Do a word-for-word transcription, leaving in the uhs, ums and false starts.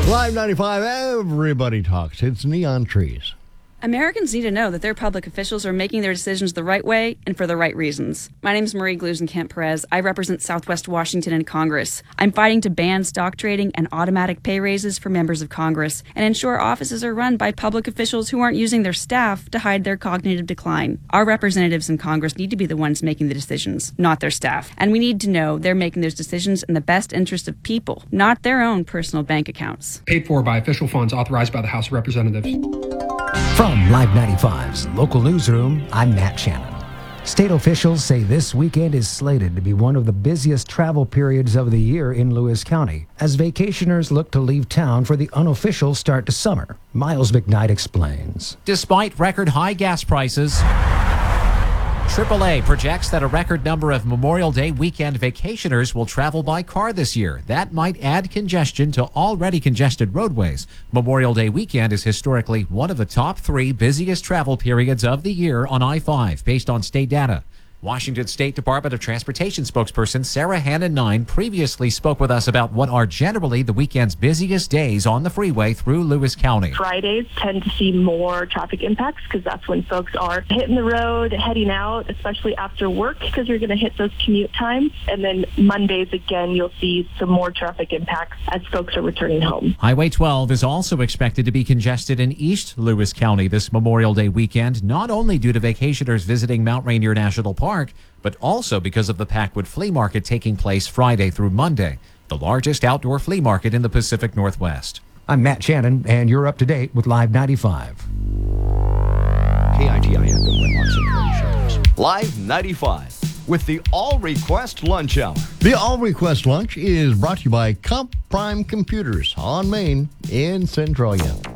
Live ninety-five, everybody talks. It's Neon Trees. Americans need to know that their public officials are making their decisions the right way and for the right reasons. My name is Marie Glusenkamp-Perez. I represent Southwest Washington in Congress. I'm fighting to ban stock trading and automatic pay raises for members of Congress and ensure offices are run by public officials who aren't using their staff to hide their cognitive decline. Our representatives in Congress need to be the ones making the decisions, not their staff. And we need to know they're making those decisions in the best interest of people, not their own personal bank accounts. Paid for by official funds authorized by the House of Representatives. From Live ninety-five's local newsroom, I'm Matt Shannon. State officials say this weekend is slated to be one of the busiest travel periods of the year in Lewis County, as vacationers look to leave town for the unofficial start to summer. Miles McKnight explains. Despite record high gas prices, triple A projects that a record number of Memorial Day weekend vacationers will travel by car this year. That might add congestion to already congested roadways. Memorial Day weekend is historically one of the top three busiest travel periods of the year on I five, based on state data. Washington State Department of Transportation spokesperson Sarah Hannon-Nine previously spoke with us about what are generally the weekend's busiest days on the freeway through Lewis County. Fridays tend to see more traffic impacts because that's when folks are hitting the road, heading out, especially after work, because you're going to hit those commute times. And then Mondays, again, you'll see some more traffic impacts as folks are returning home. Highway twelve is also expected to be congested in East Lewis County this Memorial Day weekend, not only due to vacationers visiting Mount Rainier National Park, but also because of the Packwood Flea Market taking place Friday through Monday, the largest outdoor flea market in the Pacific Northwest. I'm Matt Shannon, and you're up to date with Live ninety-five. K I T I F M Windmark Central shows. Live ninety-five with the All Request Lunch Hour. The All Request Lunch is brought to you by Comp Prime Computers on Main in Centralia.